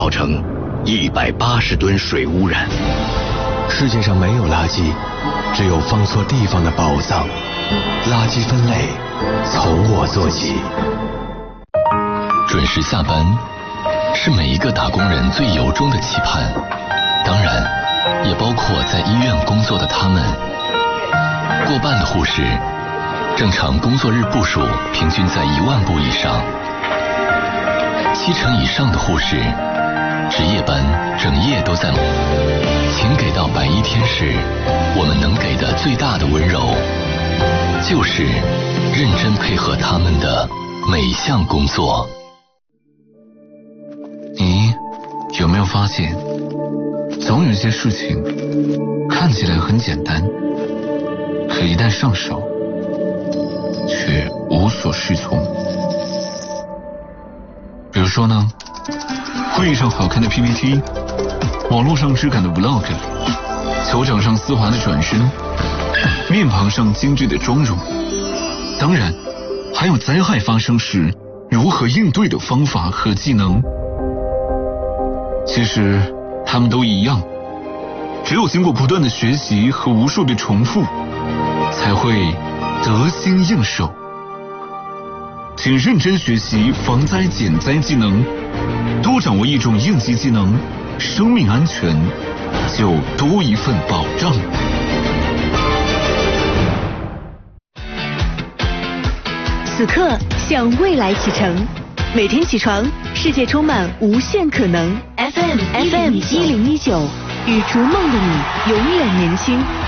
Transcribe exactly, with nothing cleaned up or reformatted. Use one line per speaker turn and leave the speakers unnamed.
造成一百八十吨水污染。
世界上没有垃圾，只有放错地方的宝藏。垃圾分类从我做起。
准时下班是每一个打工人最由衷的期盼，当然也包括在医院工作的他们。过半的护士正常工作日步数平均在一万步以上，七成以上的护士值夜班整夜都在忙。请给到白衣天使我们能给的最大的温柔，就是认真配合他们的每项工作。
你有没有发现，总有些事情看起来很简单，可一旦上手却无所适从。比如说呢，会议上好看的 P P T， 网络上质感的 Vlog， 球场上丝滑的转身，面庞上精致的妆容，当然还有灾害发生时如何应对的方法和技能。其实他们都一样，只有经过不断的学习和无数的重复，才会得心应手。请认真学习防灾减灾技能，多掌握一种应急技能，生命安全就多一份保障。
此刻向未来启程，每天起床，世界充满无限可能。F M F M 一零一九，与逐梦的你永远年轻。